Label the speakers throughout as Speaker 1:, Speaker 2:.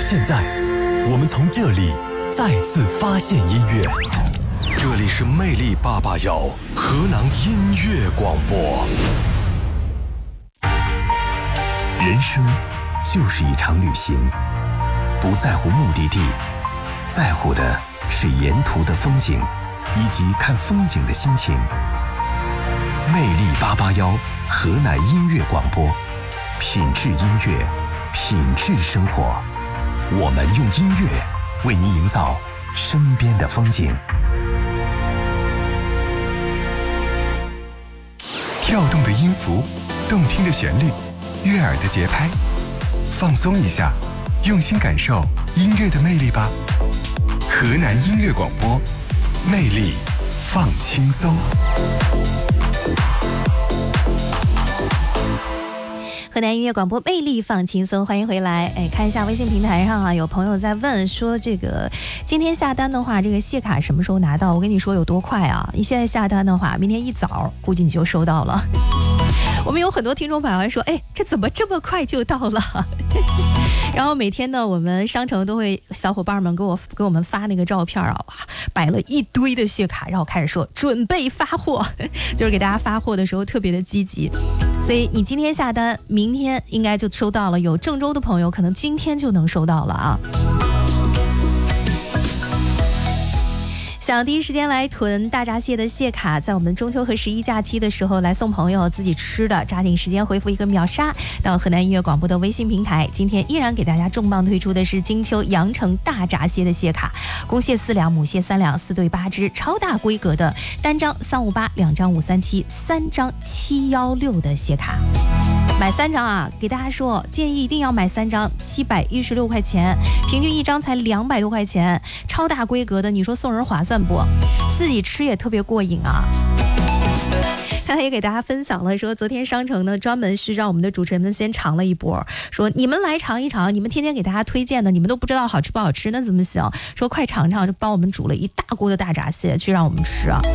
Speaker 1: 现在，我们从这里再次发现音乐。
Speaker 2: 这里是魅力881河南音乐广播。
Speaker 3: 人生就是一场旅行，不在乎目的地，在乎的是沿途的风景以及看风景的心情。魅力881河南音乐广播，品质音乐，品质生活。我们用音乐为您营造身边的风景。
Speaker 4: 跳动的音符，动听的旋律，悦耳的节拍，放松一下，用心感受音乐的魅力吧。河南音乐广播，魅力放轻松。
Speaker 5: 河南音乐广播，魅力放轻松，欢迎回来。看一下微信平台上啊，有朋友在问说，这个今天下单的话，这个谢卡什么时候拿到？我跟你说有多快啊！你现在下单的话，明天一早估计你就收到了。我们有很多听众朋友说，这怎么这么快就到了？然后每天呢，我们商城都会小伙伴们给我们发那个照片啊，摆了一堆的谢卡，然后开始说准备发货，就是给大家发货的时候特别的积极。所以你今天下单，明天应该就收到了。有郑州的朋友可能今天就能收到了啊。想第一时间来囤大闸蟹的蟹卡，在我们中秋和11假期的时候来送朋友自己吃的，抓紧时间回复一个秒杀到河南音乐广播的微信平台。今天依然给大家重磅推出的是金秋阳城大闸蟹的蟹卡，公蟹4两，母蟹3两，4对8只，超大规格的，单张358，两张537，三张716的蟹卡。买3张啊，给大家说，建议一定要买3张，716块钱，平均一张才200多块钱，超大规格的，你说送人划算不？自己吃也特别过瘾啊。他也给大家分享了，说昨天商城呢专门是让我们的主持人们先尝了一波，说你们来尝一尝，你们天天给大家推荐的，你们都不知道好吃不好吃，那怎么行？说快尝尝，就帮我们煮了一大锅的大闸蟹去让我们吃啊。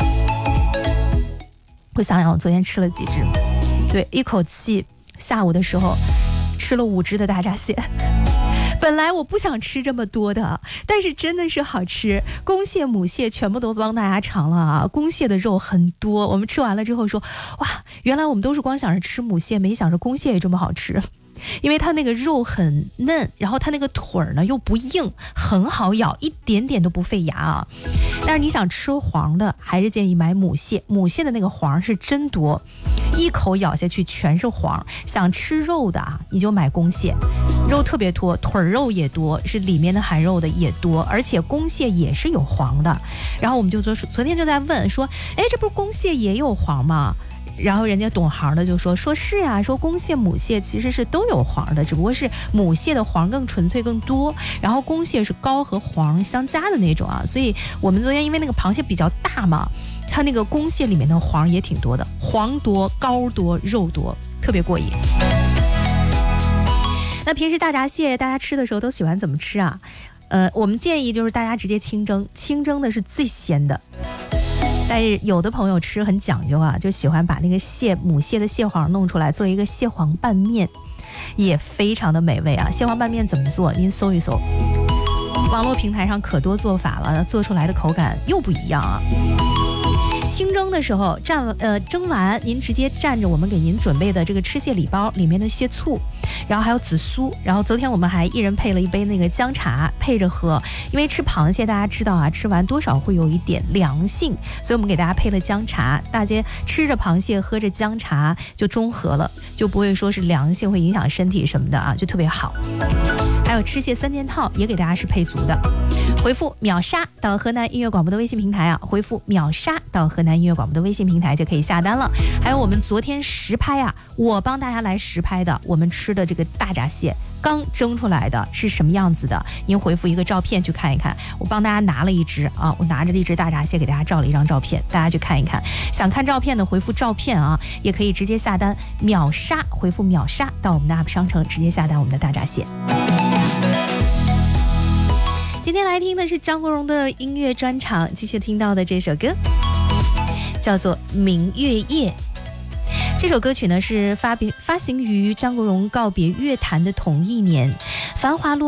Speaker 5: 我想想，我昨天吃了几只，对，一口气下午的时候吃了5只的大闸蟹。本来我不想吃这么多的，但是真的是好吃。公蟹母蟹全部都帮大家尝了啊，公蟹的肉很多，我们吃完了之后说，哇，原来我们都是光想着吃母蟹，没想着公蟹也这么好吃。因为它那个肉很嫩，然后它那个腿呢又不硬，很好咬，一点点都不费牙啊。但是你想吃黄的，还是建议买母蟹，母蟹的那个黄是真多，一口咬下去全是黄。想吃肉的啊，你就买公蟹，肉特别多，腿肉也多，是里面的含肉的也多，而且公蟹也是有黄的。然后我们就昨天就在问说，这不是公蟹也有黄吗？然后人家懂行的就说是啊，说公蟹母蟹其实是都有黄的，只不过是母蟹的黄更纯粹更多，然后公蟹是膏和黄相加的那种啊。所以我们昨天因为那个螃蟹比较大嘛，它那个公蟹里面的黄也挺多的，黄多膏多肉多，特别过瘾。那平时大闸蟹大家吃的时候都喜欢怎么吃啊？我们建议就是大家直接清蒸，清蒸的是最鲜的。但是有的朋友吃很讲究啊，就喜欢把那个母蟹的蟹黄弄出来做一个蟹黄拌面，也非常的美味啊。蟹黄拌面怎么做？您搜一搜，网络平台上可多做法了，做出来的口感又不一样啊。清蒸的时候蒸完您直接蘸着我们给您准备的这个吃蟹礼包里面的蟹醋，然后还有紫苏，然后昨天我们还一人配了一杯那个姜茶配着喝，因为吃螃蟹大家知道啊，吃完多少会有一点凉性，所以我们给大家配了姜茶，大家吃着螃蟹喝着姜茶就中和了，就不会说是凉性会影响身体什么的啊，就特别好。还有吃蟹3件套也给大家是配足的，回复秒杀到河南音乐广播的微信平台啊，回复秒杀到河南音乐广播的微信平台就可以下单了。还有我们昨天实拍啊，我帮大家来实拍的我们吃的这个大闸蟹刚蒸出来的是什么样子的，您回复一个照片去看一看。我帮大家拿了一只啊，我拿着一只大闸蟹给大家照了一张照片，大家去看一看。想看照片的回复照片啊，也可以直接下单秒杀，回复秒杀到我们的 App 商城直接下单我们的大闸蟹。今天来听的是张国荣的音乐专场，继续听到的这首歌叫做《明月夜》。这首歌曲呢是发行于张国荣告别乐坛的同一年，繁华落